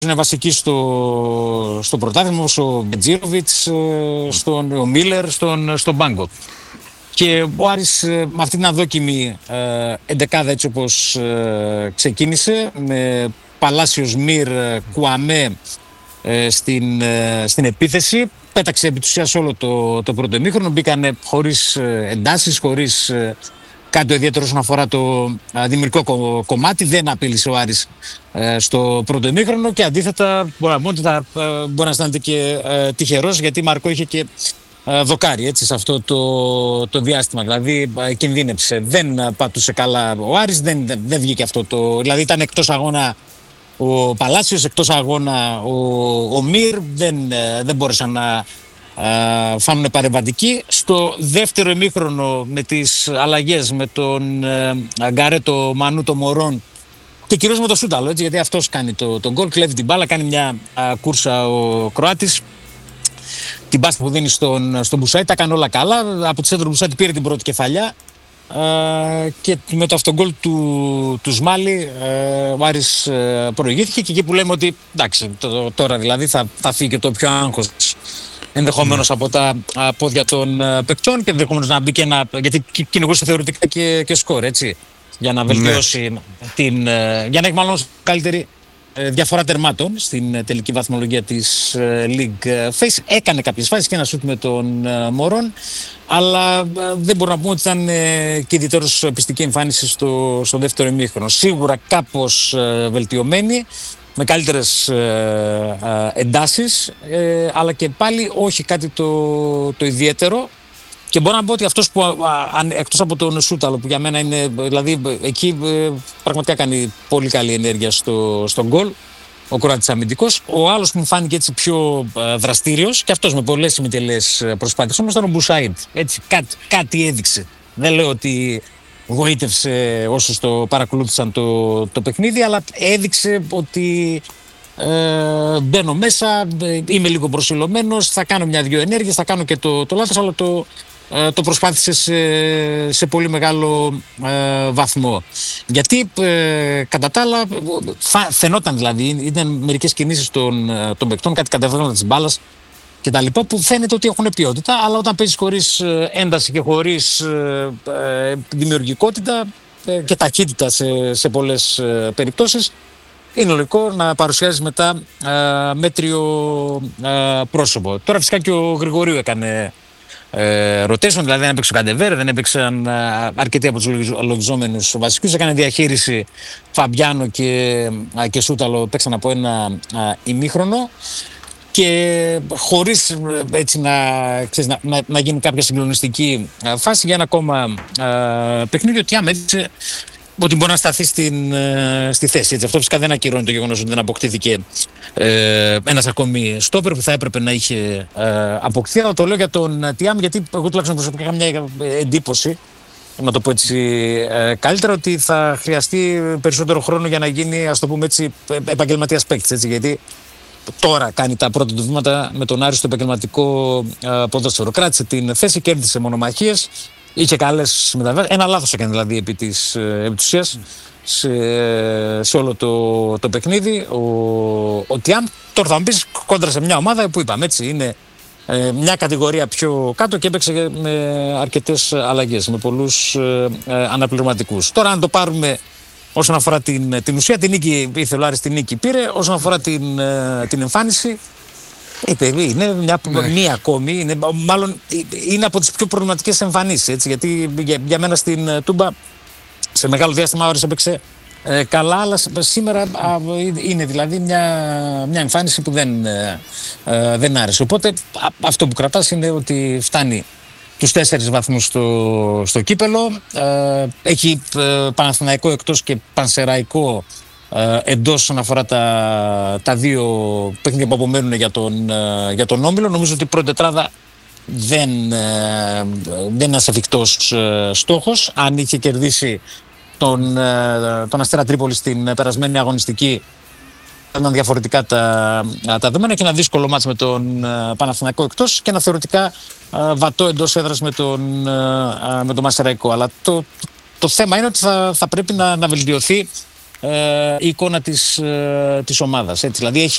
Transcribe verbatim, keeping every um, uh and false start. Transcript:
είναι βασικοί στο, στο πρωτάθλημα, όπως ο Μπετζίροβιτς, στον ο Μίλερ, στον, στον Μπάγκο. Και ο Άρης με αυτή την αδόκιμη ε, εντεκάδα έτσι όπως ε, ξεκίνησε, με Παλάσιος, Μυρ, Κουαμέ ε, στην, ε, στην επίθεση, πέταξε επί της ουσίας όλο το, το πρώτο ημίχρονο, μπήκανε χωρίς ε, εντάσεις, χωρίς ε, κάτι ιδιαίτερο όσον αφορά το ε, δημιουργικό κο, κομμάτι, δεν απείλησε ο Άρης ε, στο πρώτο ημίχρονο και αντίθετα μπορεί, μπορεί, θα, ε, μπορεί να αισθάνεται και ε, τυχερός, γιατί Μαρκό είχε και δοκάρι έτσι, σε αυτό το, το διάστημα. Δηλαδή κινδύνεψε. Δεν πατούσε καλά ο Άρης, δεν, δεν, δεν βγήκε αυτό το. Δηλαδή ήταν εκτός αγώνα ο Παλάσιος, εκτός αγώνα ο, ο Μυρ, δεν, δεν μπόρεσαν να α, φάνουν παρεμβατικοί. Στο δεύτερο ημίχρονο με τις αλλαγές, με τον Γκαρέτο, Μανού, τον Μωρόν και κυρίως με τον Σούταλο, έτσι, γιατί αυτός κάνει το, τον γκολ, κλέβει την μπάλα, κάνει μια α, κούρσα ο Κροάτης. Την μπάστα που δίνει στον, στον Μπουσάιτ, τα έκανε όλα καλά. Από τη σέντρο του Μπουσάιτ πήρε την πρώτη κεφαλιά ε, και με το αυτογκόλ του, του Σμάλη ε, ο Άρης ε, προηγήθηκε. Και εκεί που λέμε ότι εντάξει, το, τώρα δηλαδή θα, θα φύγει και το πιο άγχος ενδεχομένως mm. από τα πόδια των ε, παικτών και ενδεχομένως να μπει και ένα. Γιατί κυνηγούσε θεωρητικά και, και σκορ, έτσι. Για να βελτιώσει mm. την. Ε, για να έχει μάλλον καλύτερη διαφορά τερμάτων στην τελική βαθμολογία της League Face. Έκανε κάποιες φάσεις και ένα σούτ με τον Μωρόν, αλλά δεν μπορούμε να πούμε ότι ήταν και ιδιαίτερος πιστική εμφάνιση στο, στο δεύτερο ημίχρονο. Σίγουρα κάπως βελτιωμένη, με καλύτερες εντάσεις, αλλά και πάλι όχι κάτι το, το ιδιαίτερο. Και μπορώ να πω ότι αυτός που, εκτός από τον Σούταλο, που για μένα είναι, δηλαδή εκεί πραγματικά κάνει πολύ καλή ενέργεια στο, στον γκολ, ο Κροάτης αμυντικός. Ο άλλος που μου φάνηκε έτσι πιο δραστήριος, και αυτός με πολλές ημιτελές προσπάθειες, όμως ήταν ο Μπουσάιτ. Έτσι, κάτι, κάτι έδειξε. Δεν λέω ότι γοήτευσε όσους το παρακολούθησαν το, το παιχνίδι, αλλά έδειξε ότι ε, μπαίνω μέσα, είμαι λίγο προσιλωμένος, θα κάνω μια-δυο ενέργειες, θα κάνω και το, το λάθος, αλλά το το προσπάθησε σε, σε πολύ μεγάλο ε, βαθμό. Γιατί ε, κατά τα άλλα φαινόταν, δηλαδή, ήταν μερικές κινήσεις των, των παικτών, κάτι κατεβάσματα της μπάλας και τα λοιπά, που φαίνεται ότι έχουν ποιότητα, αλλά όταν παίζεις χωρίς ένταση και χωρίς ε, ε, δημιουργικότητα ε, και ταχύτητα σε, σε πολλές ε, περιπτώσεις, είναι λογικό να παρουσιάζεις μετά ε, μέτριο ε, πρόσωπο. Τώρα φυσικά και ο Γρηγορίου έκανε Ε, rotation, δηλαδή δεν έπαιξε ο Καντεβέρ, δεν έπαιξαν α, αρκετοί από τους λογιζόμενους βασικούς. Έκανε διαχείριση Φαμπιάνο και, α, και Σούταλο, παίξαν από ένα α, ημίχρονο και χωρίς έτσι να, ξέρεις, να, να, να γίνει κάποια συγκλονιστική α, φάση για ένα ακόμα α, παιχνίδι. Ο Τιάμ έδειξε ότι μπορεί να σταθεί στην, στη θέση. Έτσι. Αυτό φυσικά δεν ακυρώνει το γεγονός ότι δεν αποκτήθηκε ε, ένας ακόμη στόπερ που θα έπρεπε να είχε ε, αποκτηθεί. Αλλά το λέω για τον Τιάμ, γιατί εγώ τουλάχιστον προσωπικά είχα μια εντύπωση, να το πω έτσι ε, καλύτερα, ότι θα χρειαστεί περισσότερο χρόνο για να γίνει, ας το πούμε έτσι, επαγγελματίας παίκτης. Έτσι, γιατί τώρα κάνει τα πρώτα του βήματα με τον Άρη στο επαγγελματικό ε, ποδόσφαιρο. Κράτησε την θέση, κέρδισε μονομαχίες. Είχε καλές μεταβάσεις. Ένα λάθος έκανε δηλαδή επί της ουσίας σε, σε όλο το, το παιχνίδι. Ο, ο Τιάμ, τώρα θα μου πεις, κόντρα σε μια ομάδα που είπαμε έτσι, είναι ε, μια κατηγορία πιο κάτω και έπαιξε με αρκετές αλλαγές, με πολλούς ε, ε, αναπληρωματικούς. Τώρα, αν το πάρουμε όσον αφορά την, την ουσία, την νίκη, ήθελε ο Άρης την νίκη πήρε. Όσον αφορά την, ε, την εμφάνιση, η παιδί είναι μια, ναι. μία ακόμη, είναι, μάλλον είναι από τις πιο προβληματικές εμφανίσεις, έτσι, γιατί για, για μένα στην Τούμπα σε μεγάλο διάστημα ο Άρης έπαιξε ε, καλά, αλλά σήμερα α, είναι δηλαδή μια, μια εμφάνιση που δεν, ε, ε, δεν άρεσε. Οπότε α, αυτό που κρατάς είναι ότι φτάνει τους τέσσερις βαθμούς στο, στο κύπελο, ε, έχει ε, Παναθηναϊκό εκτός και Πανσεραϊκό εντός όσον αφορά τα, τα δύο παιχνίδια που απομένουν για τον, για τον Όμιλο. Νομίζω ότι η πρώτη τετράδα δεν, δεν είναι ένας εφικτός στόχος. Αν είχε κερδίσει τον, τον Αστέρα Τρίπολη στην περασμένη αγωνιστική, ήταν διαφορετικά τα, τα δεδομένα, και ένα δύσκολο μάτς με τον Παναθηναϊκό εκτός και ένα θεωρητικά βατό εντός έδρας με τον, με τον Πανσεραϊκό. Αλλά το, το θέμα είναι ότι θα, θα πρέπει να, να βελτιωθεί ε, η εικόνα της, ε, της ομάδας. Έτσι. Δηλαδή έχει